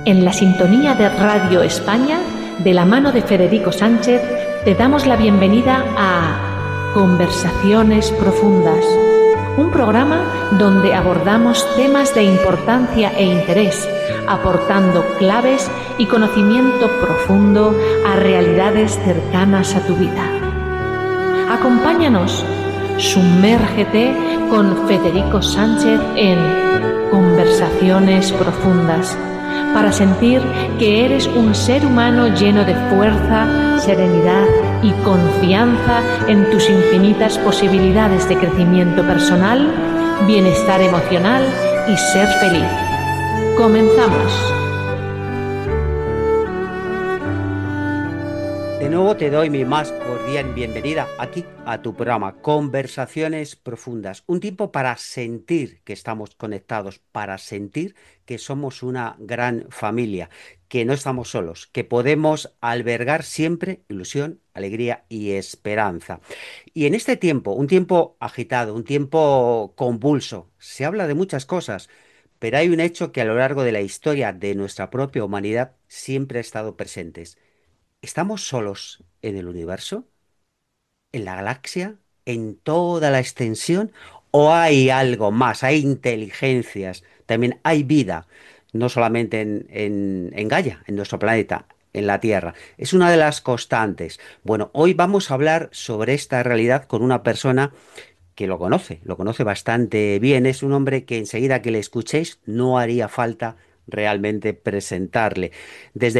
En la sintonía de Radio España, de la mano de Federico Sánchez, te damos la bienvenida a Conversaciones Profundas, un programa donde abordamos temas de importancia e interés, aportando claves y conocimiento profundo a realidades cercanas a tu vida. Acompáñanos, sumérgete con Federico Sánchez en Conversaciones Profundas, para sentir que eres un ser humano lleno de fuerza, serenidad y confianza en tus infinitas posibilidades de crecimiento personal, bienestar emocional y ser feliz. Comenzamos. De nuevo te doy mi más cordial bienvenida aquí a tu programa Conversaciones Profundas. Un tiempo para sentir que estamos conectados, para sentir que somos una gran familia, que no estamos solos, que podemos albergar siempre ilusión, alegría y esperanza. Y en este tiempo, un tiempo agitado, un tiempo convulso, se habla de muchas cosas, pero hay un hecho que a lo largo de la historia de nuestra propia humanidad siempre ha estado presente. ¿Estamos solos en el universo? ¿En la galaxia? ¿En toda la extensión? ¿O hay algo más? ¿Hay inteligencias? También hay vida, no solamente en Gaia, en nuestro planeta, en la Tierra. Es una de las constantes. Bueno, hoy vamos a hablar sobre esta realidad con una persona que lo conoce bastante bien. Es un hombre que enseguida que le escuchéis no haría falta realmente presentarle. Desde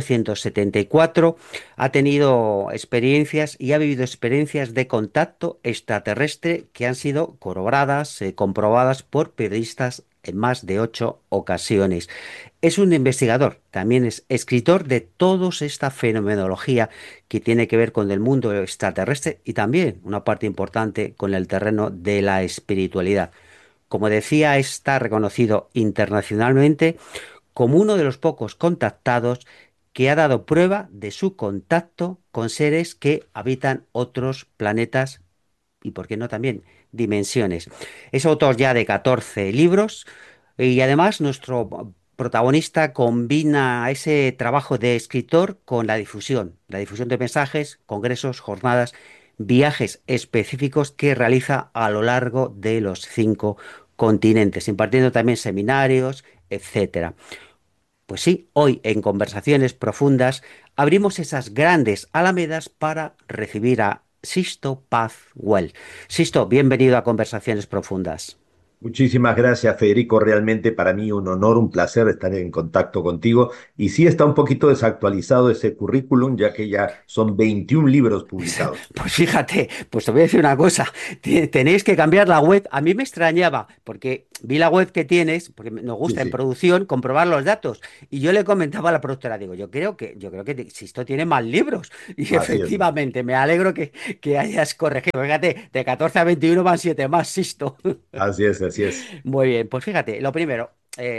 1974 ha tenido experiencias y ha vivido experiencias de contacto extraterrestre que han sido corroboradas, comprobadas por periodistas en más de 8 ocasiones. Es un investigador, también es escritor de toda esta fenomenología que tiene que ver con el mundo extraterrestre y también una parte importante con el terreno de la espiritualidad. Como decía, está reconocido internacionalmente como uno de los pocos contactados que ha dado prueba de su contacto con seres que habitan otros planetas y, por qué no, también dimensiones. Es autor ya de 14 libros y además nuestro protagonista combina ese trabajo de escritor con la difusión de mensajes, congresos, jornadas, viajes específicos que realiza a lo largo de los 5 continentes, impartiendo también seminarios, etcétera. Pues sí, hoy en Conversaciones Profundas abrimos esas grandes alamedas para recibir a Sisto Paz Well. Sisto, bienvenido a Conversaciones Profundas. Muchísimas gracias, Federico. Realmente para mí un honor, un placer estar en contacto contigo. Y sí está un poquito desactualizado ese currículum, ya que ya son 21 libros publicados. Pues fíjate, pues te voy a decir una cosa, tenéis que cambiar la web. A mí me extrañaba, porque vi la web que tienes, porque nos Sí, gusta en sí, producción comprobar los datos. Y yo le comentaba a la productora, digo, yo creo que Sisto tiene más libros. Y así es. efectivamente, me alegro que hayas corregido. Fíjate, de 14 a 21 van 7 más, Sisto. Así es, así es. Muy bien, pues fíjate, lo primero,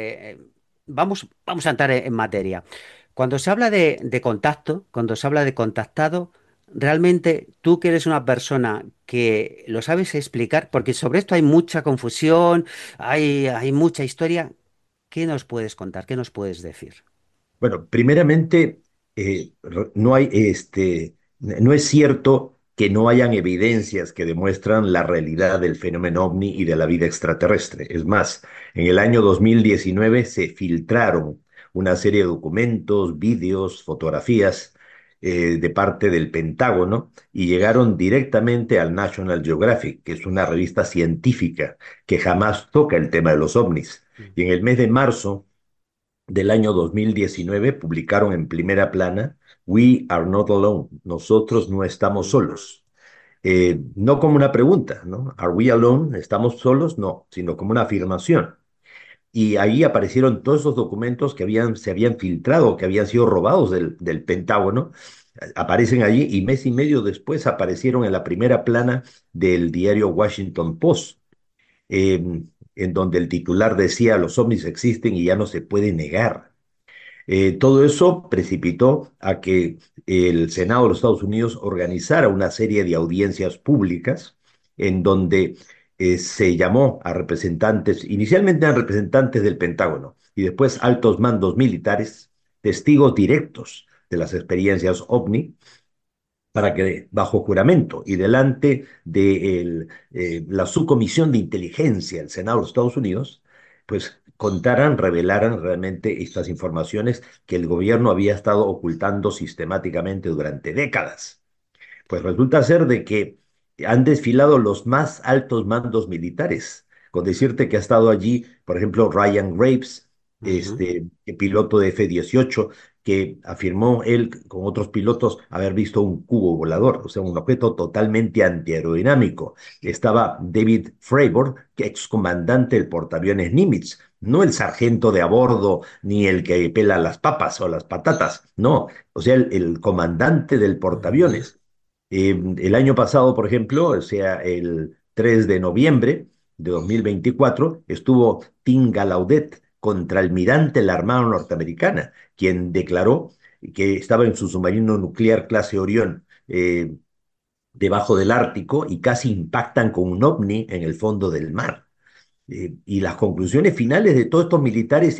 vamos a entrar en materia. Cuando se habla de contacto, cuando se habla de contactado, realmente tú que eres una persona que lo sabes explicar, porque sobre esto hay mucha confusión, hay mucha historia, ¿qué nos puedes contar? ¿Qué nos puedes decir? Bueno, primeramente, no hay, no es cierto que no hayan evidencias que demuestran la realidad del fenómeno ovni y de la vida extraterrestre. Es más, en el año 2019 se filtraron una serie de documentos, vídeos, fotografías de parte del Pentágono y llegaron directamente al National Geographic, que es una revista científica que jamás toca el tema de los ovnis. Y en el mes de marzo del año 2019 publicaron en primera plana We are not alone, nosotros no estamos solos. No como una pregunta, ¿no? ¿Are we alone? ¿Estamos solos? No, sino como una afirmación. Y ahí aparecieron todos esos documentos que se habían filtrado, que habían sido robados del Pentágono. Aparecen allí y mes y medio después aparecieron en la primera plana del diario Washington Post, eh, en donde el titular decía, los ovnis existen y ya no se puede negar. Todo eso precipitó a que el Senado de los Estados Unidos organizara una serie de audiencias públicas en donde se llamó a representantes, inicialmente a representantes del Pentágono, y después altos mandos militares, testigos directos de las experiencias OVNI, para que bajo juramento y delante de la subcomisión de inteligencia del Senado de los Estados Unidos, pues contaran, revelaran realmente estas informaciones que el gobierno había estado ocultando sistemáticamente durante décadas. Pues resulta ser de que han desfilado los más altos mandos militares. Con decirte que ha estado allí, por ejemplo, Ryan Graves, Ujú, piloto de F-18, que afirmó él con otros pilotos haber visto un cubo volador, o sea, un objeto totalmente antiaerodinámico. Estaba David Fravor, que excomandante del portaaviones Nimitz, no el sargento de a bordo ni el que pela las papas o las patatas, no, o sea, el comandante del ujú, portaaviones. El año pasado, por ejemplo, o sea, el 3 de noviembre de 2024, estuvo Tim Gallaudet, contraalmirante de la Armada Norteamericana, quien declaró que estaba en su submarino nuclear clase Orión debajo del Ártico y casi impactan con un ovni en el fondo del mar. Y las conclusiones finales de todos estos militares y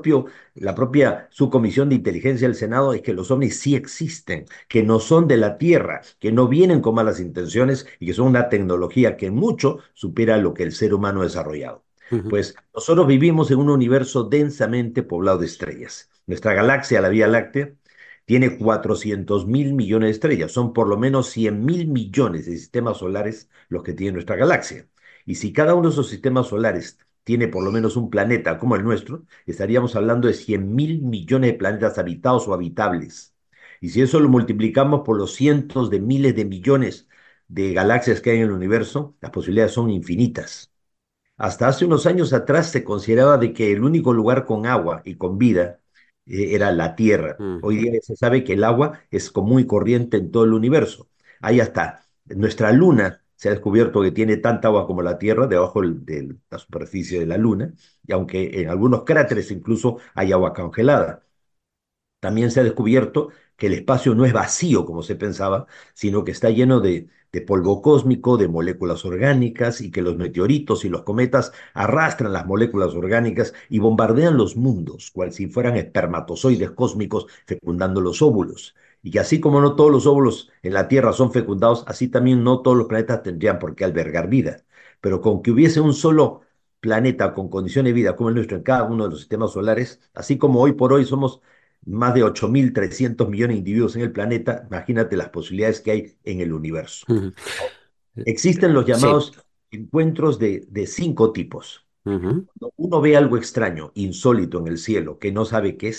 la propia subcomisión de inteligencia del Senado es que los ovnis sí existen, que no son de la Tierra, que no vienen con malas intenciones y que son una tecnología que mucho supera lo que el ser humano ha desarrollado. ujú, Pues nosotros vivimos en un universo densamente poblado de estrellas. Nuestra galaxia, la Vía Láctea, tiene 400.000 millones de estrellas. Son por lo menos 100.000 millones de sistemas solares los que tiene nuestra galaxia. Y si cada uno de esos sistemas solares tiene por lo menos un planeta como el nuestro, estaríamos hablando de 100.000 millones de planetas habitados o habitables. Y si eso lo multiplicamos por los cientos de miles de millones de galaxias que hay en el universo, las posibilidades son infinitas. Hasta hace unos años atrás se consideraba de que el único lugar con agua y con vida era la Tierra. Hoy ujú, día se sabe que el agua es común y corriente en todo el universo. Ahí hasta nuestra Luna se ha descubierto que tiene tanta agua como la Tierra debajo de la superficie de la Luna, y aunque en algunos cráteres incluso hay agua congelada. También se ha descubierto que el espacio no es vacío como se pensaba, sino que está lleno de polvo cósmico, de moléculas orgánicas, y que los meteoritos y los cometas arrastran las moléculas orgánicas y bombardean los mundos, cual si fueran espermatozoides cósmicos fecundando los óvulos. Y que así como no todos los óvulos en la Tierra son fecundados, así también no todos los planetas tendrían por qué albergar vida. Pero con que hubiese un solo planeta con condiciones de vida como el nuestro en cada uno de los sistemas solares, así como hoy por hoy somos más de 8.300 millones de individuos en el planeta, imagínate las posibilidades que hay en el universo. ujú. Existen los Sí. llamados encuentros de 5 tipos. Ujú, Cuando uno ve algo extraño, insólito en el cielo, que no sabe qué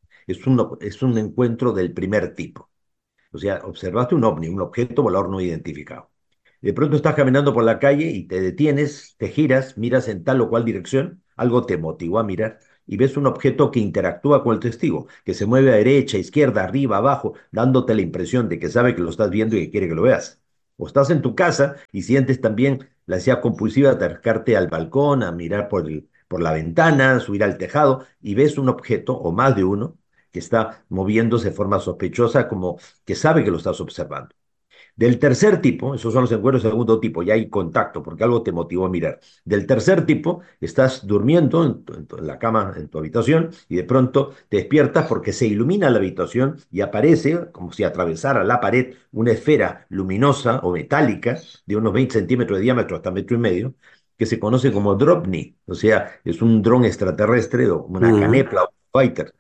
es un encuentro del primer tipo. O sea, observaste un ovni, un objeto volador no identificado. De pronto estás caminando por la calle y te detienes, te giras, miras en tal o cual dirección, algo te motivó a mirar y ves un objeto que interactúa con el testigo, que se mueve a derecha, izquierda, arriba, abajo, dándote la impresión de que sabe que lo estás viendo y que quiere que lo veas. O estás en tu casa y sientes también la ansiedad compulsiva de acercarte al balcón, a mirar por la ventana, subir al tejado y ves un objeto o más de uno que está moviéndose de forma sospechosa, como que sabe que lo estás observando. Del tercer tipo, esos son los encuentros del segundo tipo, ya hay contacto porque algo te motivó a mirar. Del tercer tipo, estás durmiendo en la cama, en tu habitación, y de pronto te despiertas porque se ilumina la habitación y aparece, como si atravesara la pared, una esfera luminosa o metálica de unos 20 centímetros de diámetro hasta metro y medio, que se conoce como Dropney, o sea, es un dron extraterrestre o una ujú, canepla o fighter.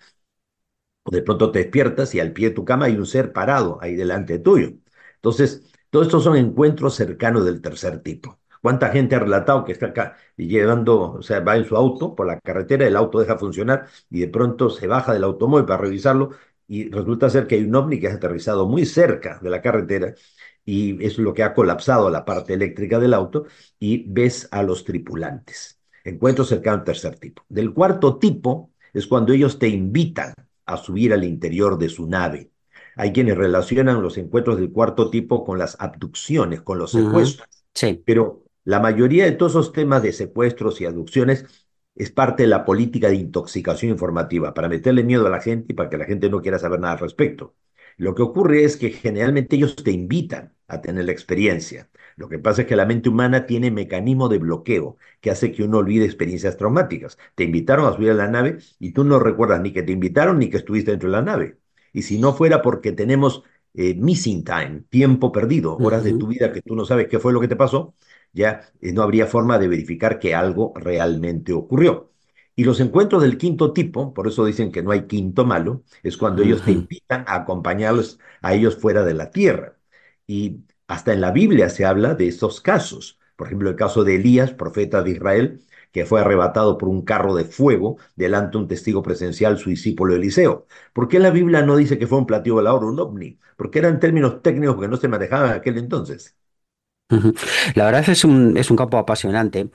O de pronto te despiertas y al pie de tu cama hay un ser parado ahí delante tuyo. Entonces, todos estos son encuentros cercanos del tercer tipo. ¿Cuánta gente ha relatado que está acá y llevando, o sea, va en su auto por la carretera, el auto deja funcionar y de pronto se baja del automóvil para revisarlo y resulta ser que hay un ovni que ha aterrizado muy cerca de la carretera y es lo que ha colapsado la parte eléctrica del auto y ves a los tripulantes? Encuentros cercanos al tercer tipo. Del cuarto tipo es cuando ellos te invitan a subir al interior de su nave. Hay quienes relacionan los encuentros del cuarto tipo con las abducciones, con los ujú. secuestros, Sí. pero la mayoría de todos esos temas de secuestros y abducciones es parte de la política de intoxicación informativa, para meterle miedo a la gente y para que la gente no quiera saber nada al respecto. Lo que ocurre es que generalmente ellos te invitan a tener la experiencia. Lo que pasa es que la mente humana tiene mecanismo de bloqueo que hace que uno olvide experiencias traumáticas. Te invitaron a subir a la nave y tú no recuerdas ni que te invitaron ni que estuviste dentro de la nave. Y si no fuera porque tenemos missing time, tiempo perdido, horas de Ujú, tu vida que tú no sabes qué fue lo que te pasó, ya no habría forma de verificar que algo realmente ocurrió. Y los encuentros del quinto tipo, por eso dicen que no hay quinto malo, es cuando ellos te ujú, invitan a acompañarlos a ellos fuera de la tierra. Y hasta en la Biblia se habla de estos casos. Por ejemplo, el caso de Elías, profeta de Israel, que fue arrebatado por un carro de fuego delante de un testigo presencial, su discípulo Eliseo. ¿Por qué la Biblia no dice que fue un platillo volador, un ovni? Porque eran términos técnicos que no se manejaban en aquel entonces. ujú. La verdad es un campo apasionante.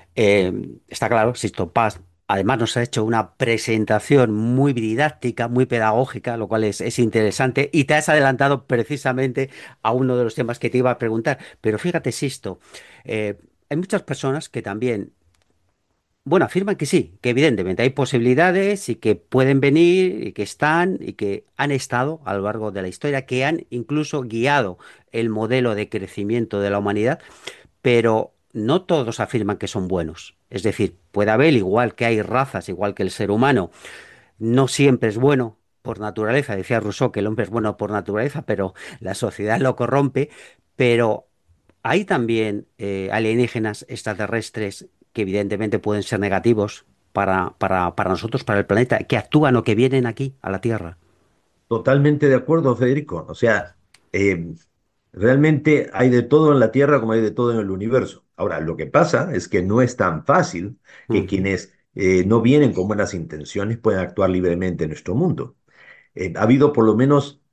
Está claro, Sixto Paz. Además, nos ha hecho una presentación muy didáctica, muy pedagógica, lo cual es interesante. Y te has adelantado precisamente a uno de los temas que te iba a preguntar. Pero fíjate, Sisto, eh, hay muchas personas que también, bueno, afirman que sí, que evidentemente hay posibilidades y que pueden venir y que están y que han estado a lo largo de la historia, que han incluso guiado el modelo de crecimiento de la humanidad, pero no todos afirman que son buenos. Es decir, puede haber, igual que hay razas, igual que el ser humano, no siempre es bueno por naturaleza. Decía Rousseau que el hombre es bueno por naturaleza, pero la sociedad lo corrompe. Pero hay también alienígenas extraterrestres que evidentemente pueden ser negativos para nosotros, para el planeta, que actúan o que vienen aquí, a la Tierra. Totalmente de acuerdo, Federico. O sea, eh, realmente hay de todo en la Tierra como hay de todo en el universo. Ahora, lo que pasa es que no es tan fácil que Ujú, quienes no vienen con buenas intenciones puedan actuar libremente en nuestro mundo. Ha habido por lo menos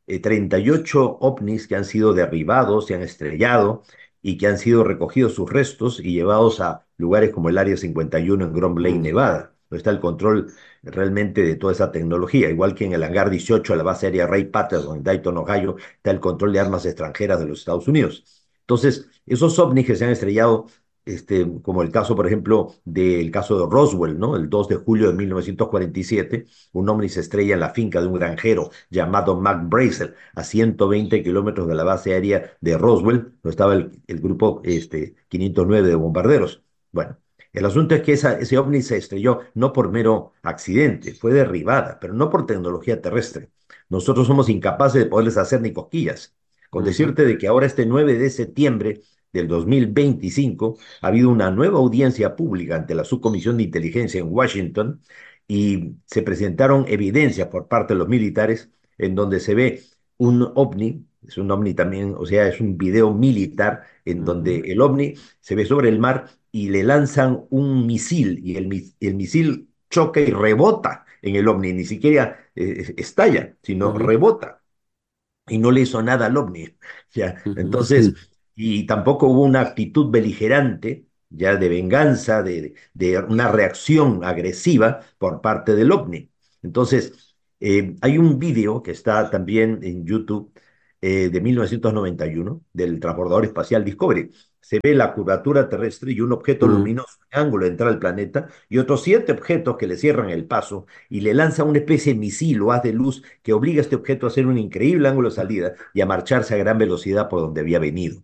38 ovnis que han sido derribados, se han estrellado y que han sido recogidos sus restos y llevados a lugares como el Área 51 en Grand Lake, ujú, Nevada. No está el control realmente de toda esa tecnología, igual que en el hangar 18 de la base aérea Ray Patterson en Dayton, Ohio, está el control de armas extranjeras de los Estados Unidos. Entonces, esos ovnis que se han estrellado como el caso, por ejemplo, del caso de Roswell, ¿no? El 2 de julio de 1947, un ovni se estrella en la finca de un granjero llamado Mac Brazel, a 120 kilómetros de la base aérea de Roswell, donde estaba el grupo 509 de bombarderos. Bueno, el asunto es que ese ovni se estrelló no por mero accidente, fue derribada, pero no por tecnología terrestre. Nosotros somos incapaces de poderles hacer ni cosquillas. Con ujú, decirte de que ahora este 9 de septiembre del 2025 ha habido una nueva audiencia pública ante la Subcomisión de Inteligencia en Washington y se presentaron evidencias por parte de los militares en donde se ve un ovni, es un ovni también, o sea, es un video militar en donde ujú, el ovni se ve sobre el mar y le lanzan un misil y el misil choca y rebota en el ovni, ni siquiera estalla, sino ujú, rebota y no le hizo nada al ovni. ¿Ya? ujú, Entonces, y tampoco hubo una actitud beligerante, ya de venganza, de una reacción agresiva por parte del ovni. Entonces, hay un video que está también en YouTube de 1991 del transbordador espacial Discovery. Se ve la curvatura terrestre y un objeto ujú, luminoso en ángulo de entrar al planeta y otros 7 objetos que le cierran el paso y le lanzan una especie de misil o haz de luz que obliga a este objeto a hacer un increíble ángulo de salida y a marcharse a gran velocidad por donde había venido.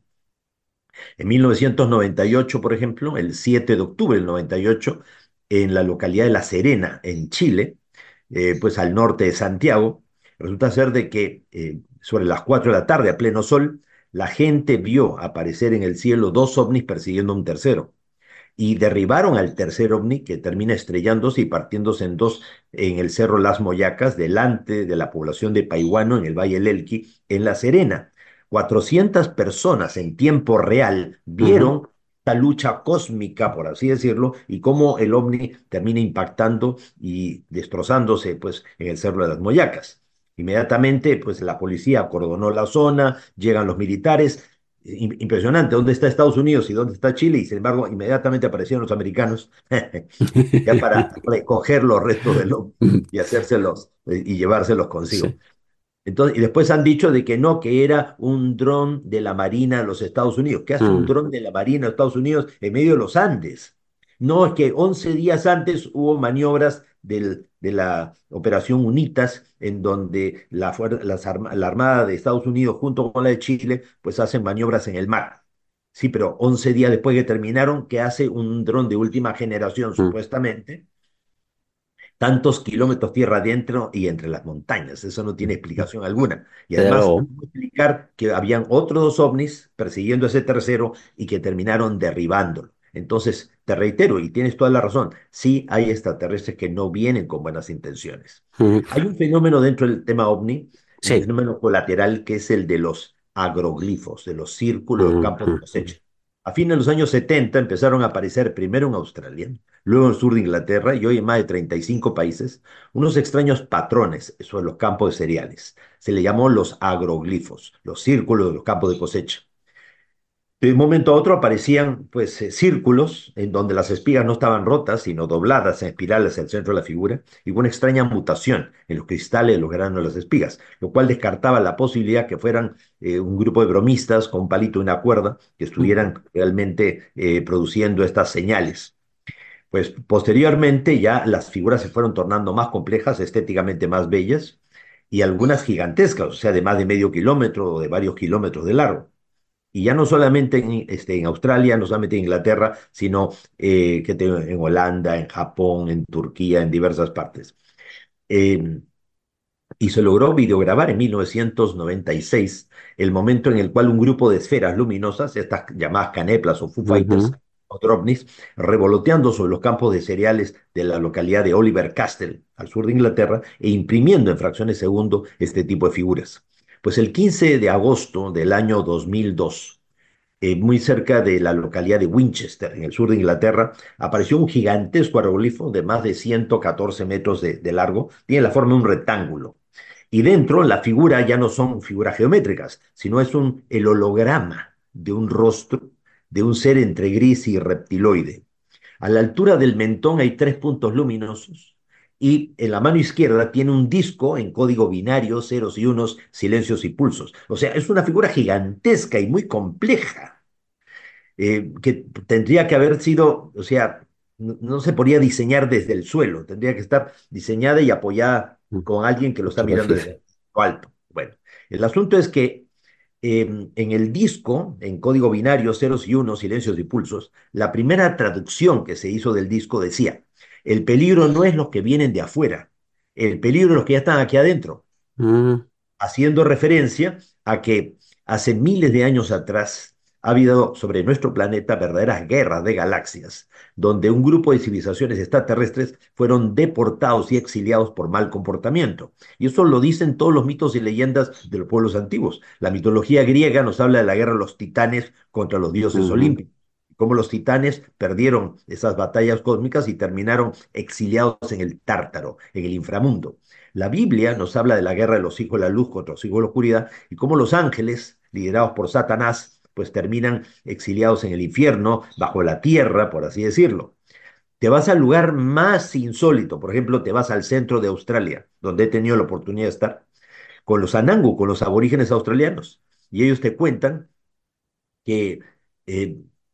En 1998, por ejemplo, el 7 de octubre del 98, en la localidad de La Serena, en Chile, pues al norte de Santiago, resulta ser de que sobre las 4 de la tarde, a pleno sol, la gente vio aparecer en el cielo 2 ovnis persiguiendo a un tercero y derribaron al tercer ovni que termina estrellándose y partiéndose en dos en el Cerro Las Moyacas, delante de la población de Paihuano, en el Valle del Elqui, en La Serena. 400 personas en tiempo real ujú, vieron esta lucha cósmica, por así decirlo, y cómo el ovni termina impactando y destrozándose pues, en el Cerro de las Moyacas. Inmediatamente, pues la policía acordonó la zona, llegan los militares, impresionante, ¿dónde está Estados Unidos y dónde está Chile? Y sin embargo, inmediatamente aparecieron los americanos ya para recoger los restos del hombre y hacérselos y llevárselos consigo. Sí. Entonces, y después han dicho de que no, que era un dron de la Marina de los Estados Unidos. ¿Qué hace un Mm, dron de la Marina de Estados Unidos en medio de los Andes? No, es que 11 días antes hubo maniobras de la Operación UNITAS, en donde la Armada de Estados Unidos junto con la de Chile, pues hacen maniobras en el mar. Sí, pero 11 días después que terminaron, ¿qué hace un dron de última generación, mm. supuestamente? Tantos kilómetros tierra adentro y entre las montañas. Eso no tiene explicación alguna. Y Desde además, luego. explicar que habían otros dos ovnis persiguiendo a ese tercero y que terminaron derribándolo. Entonces, te reitero, y tienes toda la razón, sí hay extraterrestres que no vienen con buenas intenciones. Mm. Hay un fenómeno dentro del tema ovni, un Sí. fenómeno colateral que es el de los agroglifos, de los círculos, los Mm, campos de mm, mm. cosecha. A fines de los años 70 empezaron a aparecer primero en Australia, luego en el sur de Inglaterra y hoy en más de 35 países, unos extraños patrones sobre los campos de cereales. Se le llamó los agroglifos, los círculos de los campos de cosecha. De un momento a otro aparecían pues círculos en donde las espigas no estaban rotas, sino dobladas en espirales hacia el centro de la figura, y hubo una extraña mutación en los cristales de los granos de las espigas, lo cual descartaba la posibilidad que fueran un grupo de bromistas con un palito y una cuerda que Mm. estuvieran realmente produciendo estas señales. Pues posteriormente ya las figuras se fueron tornando más complejas, estéticamente más bellas, y algunas gigantescas, o sea, de más de medio kilómetro o de varios kilómetros de largo. Y ya no solamente en Australia, no solamente en Inglaterra, sino en Holanda, en Japón, en Turquía, en diversas partes. Eh, y se logró videograbar en 1996 el momento en el cual un grupo de esferas luminosas, estas llamadas caneplas o Foo Fighters, Ujú. o ovnis, revoloteando sobre los campos de cereales de la localidad de Oliver Castle, al sur de Inglaterra, e imprimiendo en fracciones de segundo este tipo de figuras. Pues el 15 de agosto del año 2002, muy cerca de la localidad de Winchester, en el sur de Inglaterra, apareció un gigantesco aerolifo de más de 114 metros de largo, tiene la forma de un rectángulo. Y dentro la figura ya no son figuras geométricas, sino es el holograma de un rostro de un ser entre gris y reptiloide. A la altura del mentón hay tres puntos luminosos y en la mano izquierda tiene un disco en código binario, ceros y unos, silencios y pulsos. O sea, es una figura gigantesca y muy compleja que tendría que haber sido, o sea, no se podría diseñar desde el suelo, tendría que estar diseñada y apoyada Mm. con alguien que lo está mirando Superficie. desde lo alto. Bueno, el asunto es que en el disco, en código binario, ceros y unos, silencios y pulsos, la primera traducción que se hizo del disco decía, el peligro no es los que vienen de afuera, el peligro es los que ya están aquí adentro, Mm, haciendo referencia a que hace miles de años atrás ha habido sobre nuestro planeta verdaderas guerras de galaxias, donde un grupo de civilizaciones extraterrestres fueron deportados y exiliados por mal comportamiento. Y eso lo dicen todos los mitos y leyendas de los pueblos antiguos. La mitología griega nos habla de la guerra de los titanes contra los dioses ujú. olímpicos, cómo los titanes perdieron esas batallas cósmicas y terminaron exiliados en el Tártaro, en el inframundo. La Biblia nos habla de la guerra de los hijos de la luz contra los hijos de la oscuridad y cómo los ángeles, liderados por Satanás, pues terminan exiliados en el infierno, bajo la tierra, por así decirlo. Te vas al lugar más insólito, por ejemplo, te vas al centro de Australia, donde he tenido la oportunidad de estar, con los Anangu, con los aborígenes australianos, y ellos te cuentan que